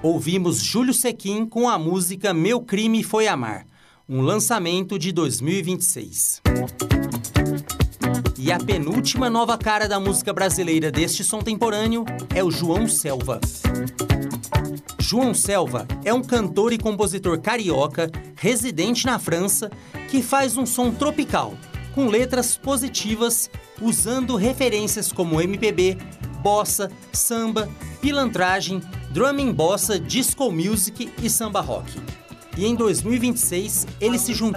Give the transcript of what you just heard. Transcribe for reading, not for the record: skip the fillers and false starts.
Ouvimos Júlio Sequin com a música Meu Crime Foi Amar, um lançamento de 2026. E a penúltima nova cara da música brasileira deste som temporâneo é o João Selva. João Selva é um cantor e compositor carioca, residente na França, que faz um som tropical, com letras positivas, usando referências como MPB, bossa, samba, pilantragem, drum and bossa, disco music e samba rock. E em 2026, ele se juntou